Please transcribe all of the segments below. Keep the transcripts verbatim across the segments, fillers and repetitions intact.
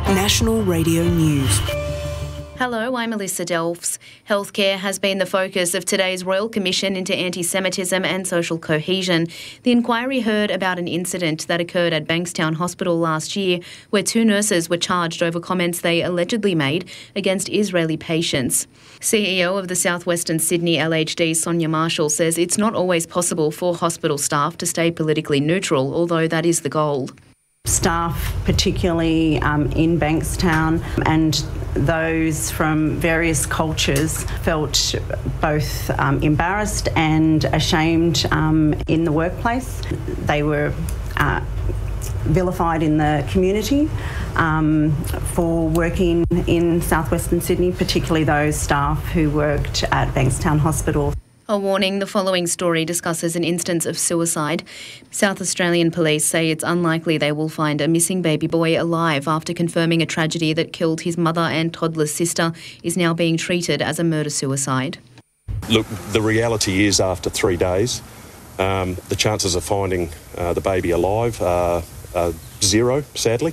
National Radio News. Hello, I'm Alyssa Delphs. Healthcare has been the focus of today's Royal Commission into Anti-Semitism and Social Cohesion. The inquiry heard about an incident that occurred at Bankstown Hospital last year where two nurses were charged over comments they allegedly made against Israeli patients. C E O of the Southwestern Sydney L H D, Sonia Marshall, says it's not always possible for hospital staff to stay politically neutral, although that is the goal. Staff, particularly um, in Bankstown, and those from various cultures felt both um, embarrassed and ashamed um, in the workplace. They were uh, vilified in the community um, for working in southwestern Sydney, particularly those staff who worked at Bankstown Hospital. A warning, the following story discusses an instance of suicide. South Australian police say it's unlikely they will find a missing baby boy alive after confirming a tragedy that killed his mother and toddler sister is now being treated as a murder-suicide. Look, the reality is after three days, um, the chances of finding uh, the baby alive are, are zero, sadly.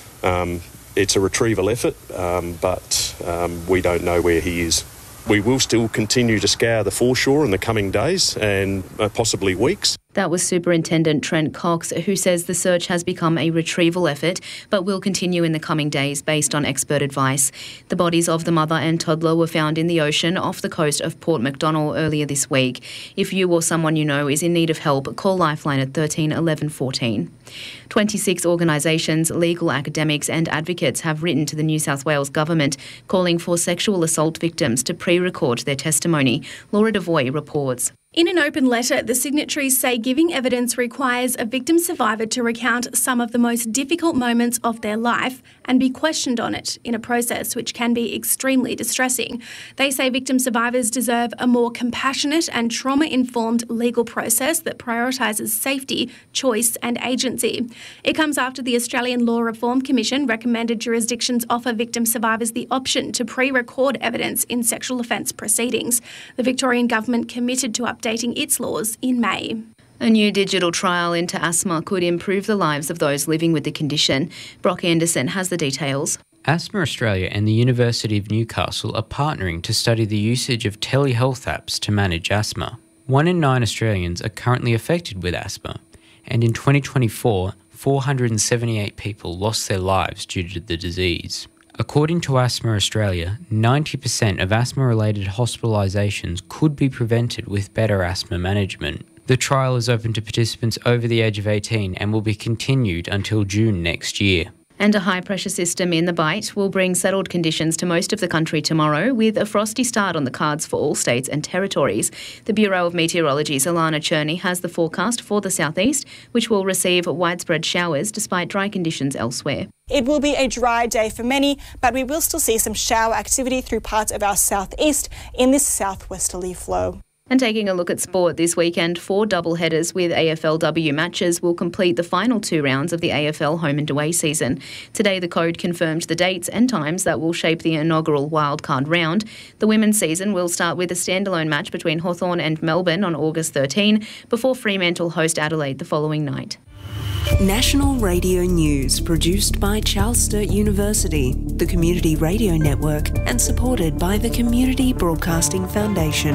Um, it's a retrieval effort, um, but um, we don't know where he is. We will still continue to scour the foreshore in the coming days and uh, possibly weeks. That was Superintendent Trent Cox, who says the search has become a retrieval effort but will continue in the coming days based on expert advice. The bodies of the mother and toddler were found in the ocean off the coast of Port Macdonnell earlier this week. If you or someone you know is in need of help, call Lifeline at thirteen eleven fourteen. twenty-six organisations, legal academics and advocates have written to the New South Wales Government calling for sexual assault victims to pre-record their testimony. Laura Devoy reports. In an open letter, the signatories say giving evidence requires a victim survivor to recount some of the most difficult moments of their life and be questioned on it in a process which can be extremely distressing. They say victim survivors deserve a more compassionate and trauma-informed legal process that prioritises safety, choice and agency. It comes after the Australian Law Reform Commission recommended jurisdictions offer victim survivors the option to pre-record evidence in sexual offence proceedings. The Victorian Government committed to updating its laws in May. A new digital trial into asthma could improve the lives of those living with the condition. Brock Anderson has the details. Asthma Australia and the University of Newcastle are partnering to study the usage of telehealth apps to manage asthma. One in nine Australians are currently affected with asthma, and in twenty twenty-four, four hundred seventy-eight people lost their lives due to the disease. According to Asthma Australia, ninety percent of asthma-related hospitalisations could be prevented with better asthma management. The trial is open to participants over the age of eighteen and will be continued until June next year. And a high-pressure system in the Bight will bring settled conditions to most of the country tomorrow, with a frosty start on the cards for all states and territories. The Bureau of Meteorology's Alana Cherney has the forecast for the southeast, which will receive widespread showers despite dry conditions elsewhere. It will be a dry day for many, but we will still see some shower activity through parts of our southeast in this southwesterly flow. And taking a look at sport this weekend, four doubleheaders with A F L W matches will complete the final two rounds of the A F L home and away season. Today, the Code confirmed the dates and times that will shape the inaugural wildcard round. The women's season will start with a standalone match between Hawthorn and Melbourne on August thirteenth, before Fremantle host Adelaide the following night. National Radio News, produced by Charles Sturt University, the Community Radio Network, and supported by the Community Broadcasting Foundation.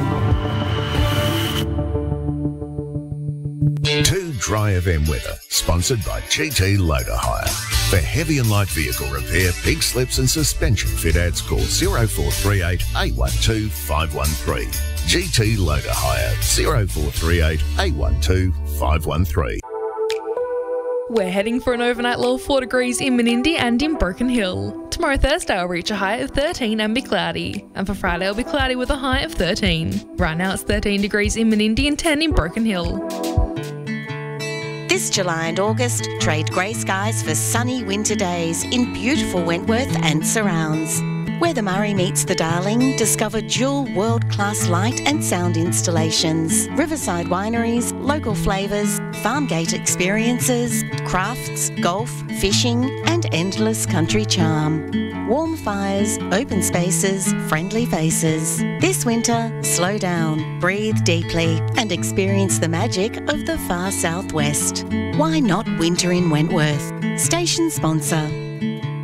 Two Dry F M weather, sponsored by G T Loader Hire. For heavy and light vehicle repair, pig slips and suspension fit outs, call zero four three eight, eight one two, five one three. G T Loader Hire, zero four three eight, eight one two, five one three. We're heading for an overnight low of four degrees in Menindee and in Broken Hill. Tomorrow Thursday will reach a high of thirteen and be cloudy. And for Friday it'll be cloudy with a high of thirteen. Right now it's thirteen degrees in Menindee and ten in Broken Hill. This July and August, trade grey skies for sunny winter days in beautiful Wentworth and surrounds. Where the Murray meets the Darling, discover dual world-class light and sound installations, riverside wineries, local flavours, farm gate experiences, crafts, golf, fishing and endless country charm. Warm fires, open spaces, friendly faces. This winter, slow down, breathe deeply and experience the magic of the far southwest. Why not winter in Wentworth? Station sponsor.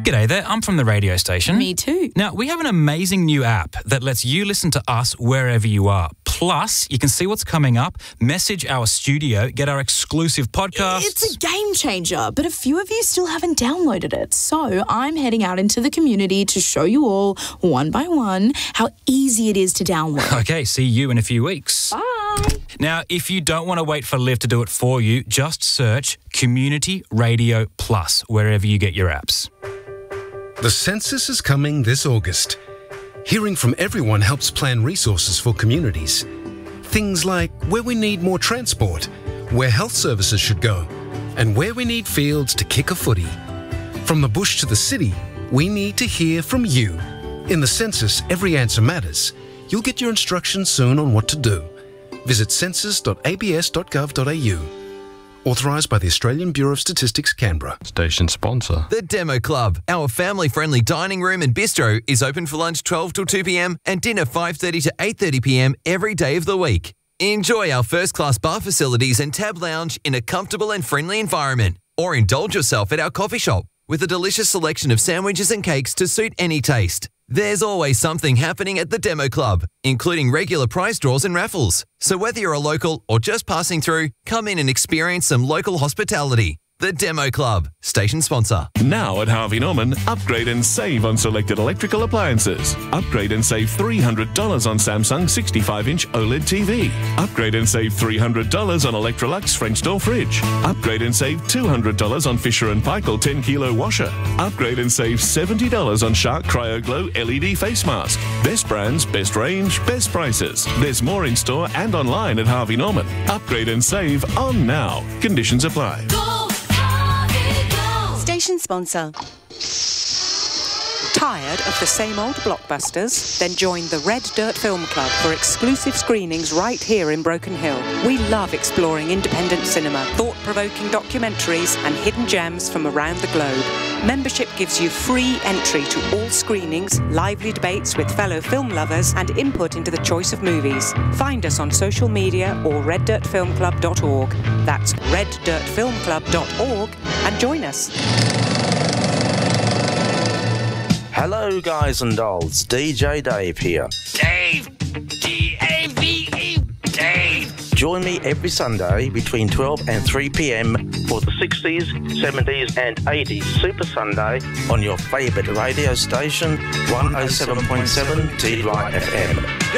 G'day there, I'm from the radio station. Me too. Now, we have an amazing new app that lets you listen to us wherever you are. Plus, you can see what's coming up, message our studio, get our exclusive podcasts. It's a game changer, but a few of you still haven't downloaded it. So I'm heading out into the community to show you all, one by one, how easy it is to download. Okay, see you in a few weeks. Bye. Now, if you don't want to wait for Liv to do it for you, just search Community Radio Plus wherever you get your apps. The census is coming this August. Hearing from everyone helps plan resources for communities. Things like where we need more transport, where health services should go, and where we need fields to kick a footy. From the bush to the city, we need to hear from you. In the census, every answer matters. You'll get your instructions soon on what to do. Visit census dot a b s dot gov dot a u. Authorised by the Australian Bureau of Statistics, Canberra. Station sponsor. The Demo Club. Our family-friendly dining room and bistro is open for lunch twelve till two p m and dinner five thirty to eight thirty p m every day of the week. Enjoy our first-class bar facilities and tab lounge in a comfortable and friendly environment. Or indulge yourself at our coffee shop with a delicious selection of sandwiches and cakes to suit any taste. There's always something happening at the Demo Club, including regular prize draws and raffles. So whether you're a local or just passing through, come in and experience some local hospitality. The Demo Club, station sponsor. Now at Harvey Norman, upgrade and save on selected electrical appliances. Upgrade and save three hundred dollars on Samsung sixty-five inch OLED T V. Upgrade and save three hundred dollars on Electrolux French door fridge. Upgrade and save two hundred dollars on Fisher and Paykel ten kilo washer. Upgrade and save seventy dollars on Shark Cryo Glow L E D face mask. Best brands, best range, best prices. There's more in store and online at Harvey Norman. Upgrade and save on now. Conditions apply. Station sponsor. Tired of the same old blockbusters? Then join the Red Dirt Film Club for exclusive screenings right here in Broken Hill. We love exploring independent cinema, thought-provoking documentaries and hidden gems from around the globe. Membership gives you free entry to all screenings, lively debates with fellow film lovers and input into the choice of movies. Find us on social media or red dirt film club dot org. That's red dirt film club dot org and join us. Hello guys and dolls, D J Dave here. Dave! D A V E! Dave! Join me every Sunday between twelve and three p m for the sixties, seventies and eighties Super Sunday on your favourite radio station, one oh seven point seven T-Right F M.